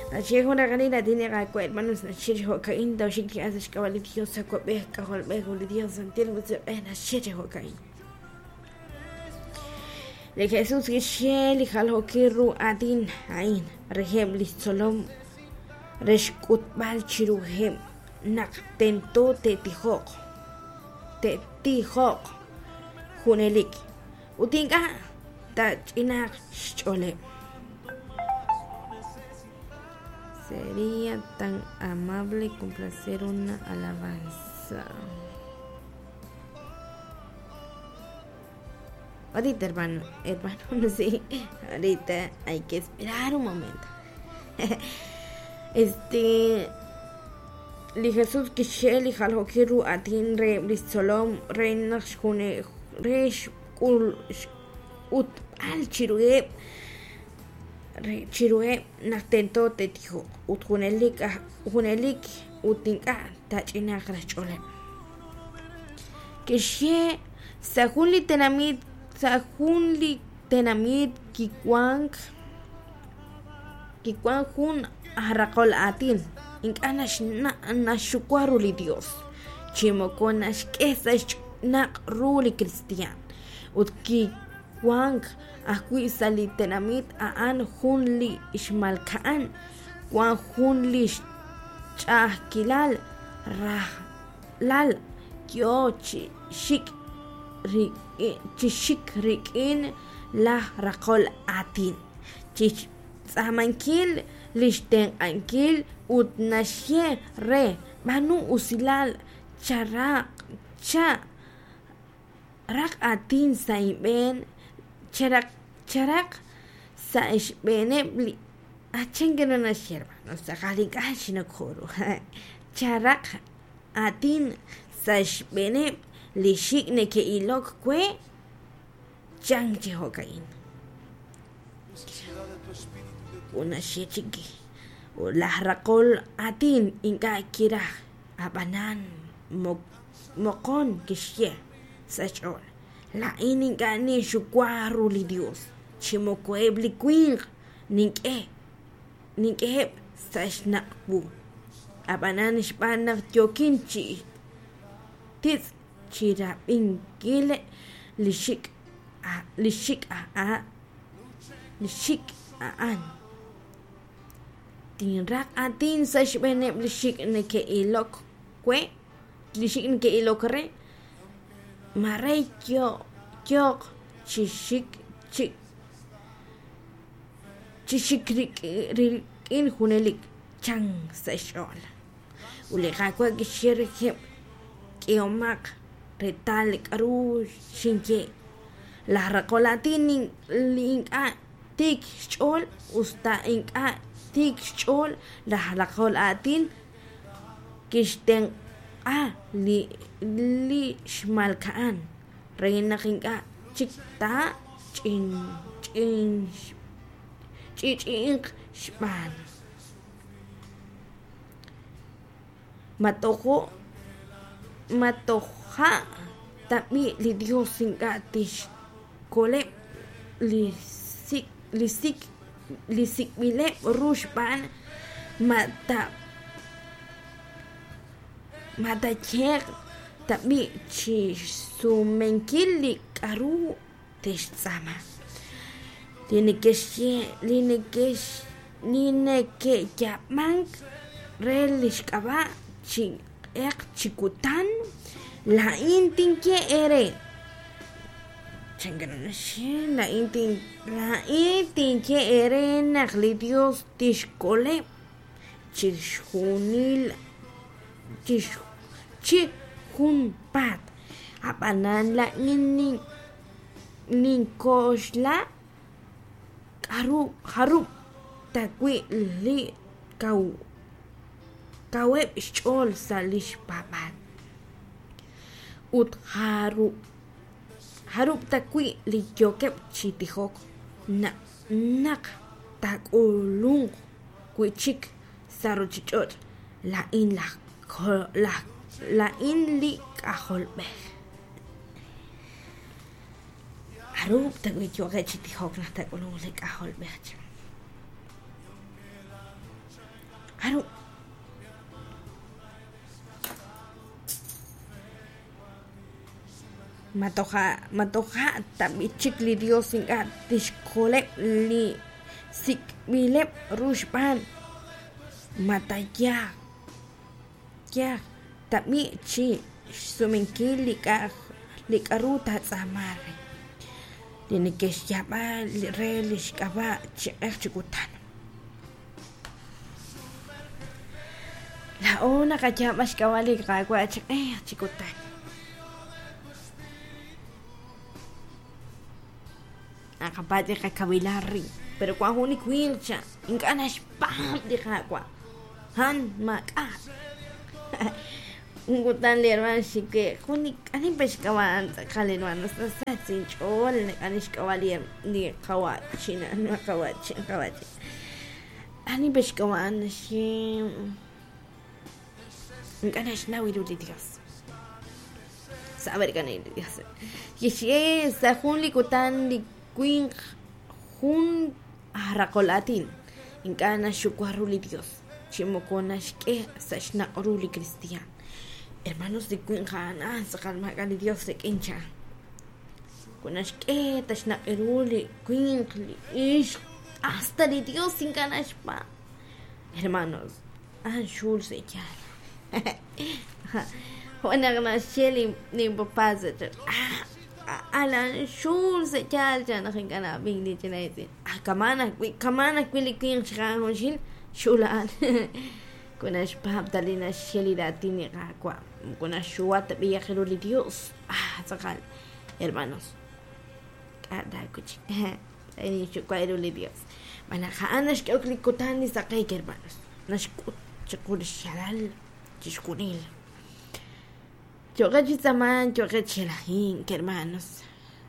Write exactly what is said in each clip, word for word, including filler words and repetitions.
Así es una ganina tiene gaco hermanos na chile hokain da shik ti asash kawali dios sa ko be ka hol be hol dios santir mu se na chile hokain. Le Jesús que sheli hal hokiru adin ain rehem li solom reshkut bal chiruhem nak tento te tihok te tihok hunelik utinga ta chinak chole. Sería tan amable complacer una alabanza. Ahorita, hermano, hermano, no sé. Ahorita hay que esperar un momento. Este. Li Jesús que sheli halho kiru atin re brisolom re nachune re kul ut al chirue. Chirue naktento te tijo ut hunelik hunelik utinka tachina krachole que she sajunli tenamit sajunli tenamit kikwang kikwang hun harakol atin inkanash na nashukwaru li Dios chimokonash kesash na ruli cristian ut ki Wang akui sali tenamit aan hunli ishmalkaan wan hunli chahkilal rah lal kyo chi shik ri chi shik rikin la rakol atin chi samankil lishten ankil utnashye re manu usilal charak cha rak atin saiben charak charak sa ishbene bli achengeno na sherba no sa galika shina khoro charak atin sa ishbene li shikne ke ilok kwe changche hokain una shechiki o la rakol atin inga kira abanan mok mokon kishye sa chol la ininga ni shukwaru li Dios chimokuebli kwing ninke ninke sashnakbu abanan shpanak tiokinchi tis chira inkile lishik a lishik a a lishik a an tinrak atin sashbene lishik neke ilok kwe lishik neke ilok re Maray kyo kyok chishik chik chishik rikin hunelik chang sashol ulega kwa gishirke kiomak retalik aru shinke la rakolatin link a tik chol usta ink a tik chol la rakolatin kishten a li li shmalkaan reina kinga chikta chin chin chin shpan matojo matoja tabi li Dios singa tish kole li sik li sik li sik bile rushpan mata mata cher tabi chi sumenkili karu tesama tiene que ser tiene que tiene que llamar relish kaba chi ek chikutan la intin que ere changana she la intin la intin que ere nagli Dios tishkole chishunil chish chi hun pat abanan la nin nin koshla karu haru takwi li kau kaweb shol salish papat ut haru haru takwi li yokep chitihok na nak takulung kwichik saruchichot la in la la la in li kaholbe harup takwi yoke chitihok na takulung li kaholbe matoja matoja tabichikli Dios inga tishkolep li sikbilep rushpan mataya ya tabi chi sumenkil lika likaruta tsamare tiene que llamar re lishkaba chikek chikutan la ona kachama shkawali kakwa chikek chikutan akapate kakabilari pero kwa huni kwilcha ingana spam di kakwa han maka ngutan lerwan shike huni ani peshkawan kalewan nasa sinchol ani shkawali ni kawa china no kawa china kawa ani peshkawan shi ingana shnawi do Dios saber gana Dios yeshi sa hun likutan li Queen Jun Aracolatin Incana Shukuaruli Dios Chimoconash que Sashna Oruli Cristian Hermanos de Queen Hana Sakalmagali Dios de Kincha Conash que Tashna Eruli Queen Ish hasta de Dios sin Ganashpa Hermanos Anshul se llama Juana Gana Shelly Nimbo Pazater Ah Alan shul se chal jana khingana bing di chinaisin ah kamana kamana kwili king shran shil shulan kuna shpab dalina sheli latini kwa kuna shuat biya khiruli Dios ah sakal hermanos kada kuchi ini shukairuli Dios mana khana shkokli kutani sakai hermanos nashkut chakul shalal chishkunil Yo que zaman, yo que chelahin, que hermanos.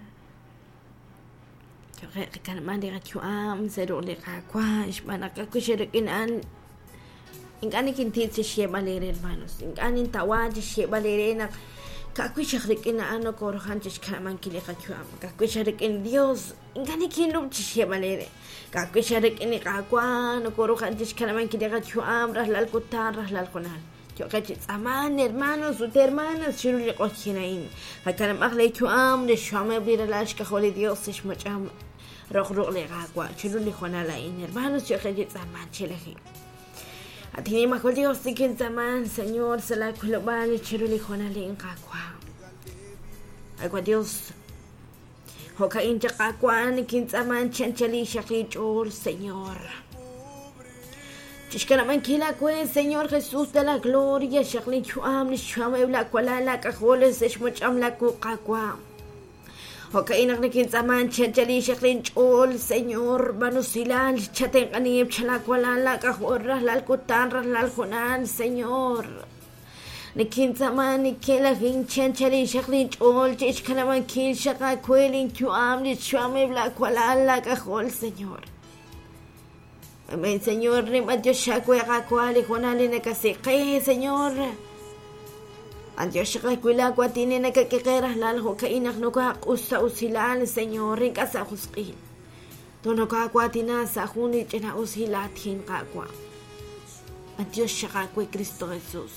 Yo que kalman de gachuam, zero le gakwa, ishmana kakusherekin an. Ingani kintit se shebalere hermanos. Ingani tawad shebalere na kakusherekin ano korhan chishkaman kile gachuam. Kakusherekin Dios, ingani kinum shebalere. Kakusherekin gakwa no korhan chishkaman kile gachuam, rahlal kutar, rahlal konal. Yo que zaman hermanos, usted hermanas, shirul qochinain. Hakanam akhli chuam de shame bir lash ka kholi Dios ish macham roqroq le gaqwa shirul khonala in hermanos yo que zaman chelehi. Atini ma kholi Dios que zaman Señor sala kulobal shirul khonala in qaqwa. Agua Dios hoka in qaqwa ni kin zaman chanchali shaqi chor Señor. Chishkanaman kila kwe Señor Jesús de la gloria shakli chuam ni chuam ebla kwala la kakhole sesh mucham la ku qaqwa Hoka inak nikin zaman chachali shakli chol Señor banusilal chaten anib chala kwala la kakhorra lal kutan lal khunan Señor Nikin zaman nikela hin chachali shakli chol chishkanaman kil shaka kwelin chuam ni chuam ebla kwala la kakhol Señor Amén, Señor, Dios shakwa kwali konali nakasiqi, Señor. Dios shakwa kwa tini nakakikira lal ho kainak no ka usa usilal, Señor, rin kasa husqin. Tono ka kwa tina sa huni chena usilatin ka kwa. Dios shakwa Cristo Jesús.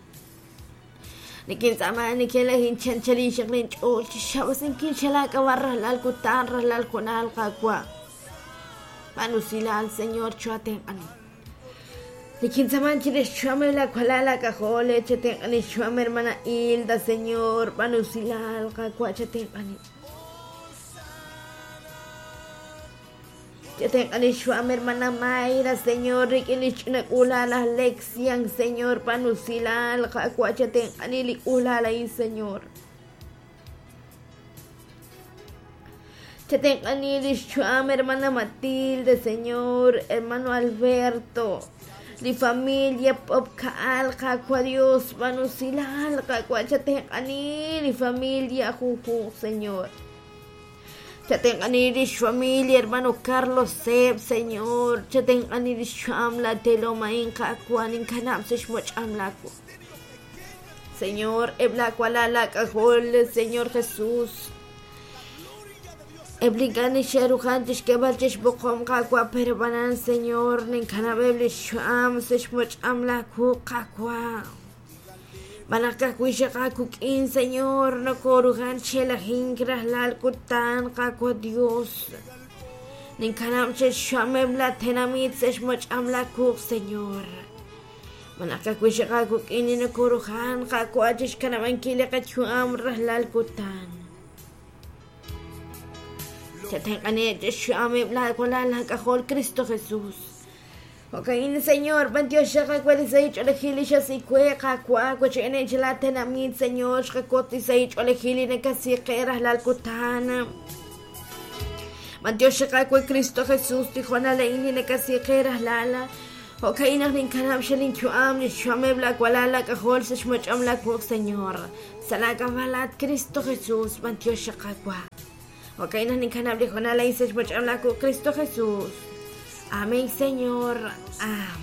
Nikin sama nikela hin chanchali shaklin chol chishawasin kin shalaka warra lal kutan lal konal ka kwa. Manusila al Señor chuaten ani. Nikin zaman chires chuame la kwalala kahole chaten ani chuame hermana Hilda Señor manusila al kakwa chaten ani. Chaten ani chuame hermana Mayra Señor rikini chinakula la lexian Señor manusila al kakwa chaten ani likula la in Señor. Chaten anilis chuam hermana Matilde, Señor, hermano Alberto, li familia pop kaal kakwa Dios, manusilal kakwa chaten anili familia juju, Señor. Chaten anilis familia hermano Carlos Seb, Señor, chaten anilis chuam la teloma in kakwa nin kanam se shmoch amlaku. Señor, ebla kwala la kakol, Señor Jesús. Ebligani sharuhan tishkebal tish bokom kakwa perbanan Señor nin kanabebli shuam sishmuch amla ku kakwa Manakakwisha kakuk'in, Señor, no corujan chela hinkras lalkutan kakwa Dios. Ninkanam che shamebla tenamit seshmach amla kuk, Señor. Manakakwisha kakuk'in no corujan kakwa chish kanabankile kachuam lalkutan. Que tengan ellos amebla kolala kajol Cristo Jesús. Okay, Señor, bendito sea que se hizo elegir y se fue kakwa, que en el latena mi Señor, que coti se hizo elegir y que se quiera la alcutana. Bendito sea que Cristo Jesús dijo na leini y que se quiera la la. Okay, na rin kanam shalin chuam ni chuame bla kwalala ka hol se shmach am la kuk Señor. Salaga valat Cristo Jesús, bendito sea kakwa. Okay, na rin kanam dijo na leini se shmach am la kuk Cristo Jesús. Amén, Señor. Amén.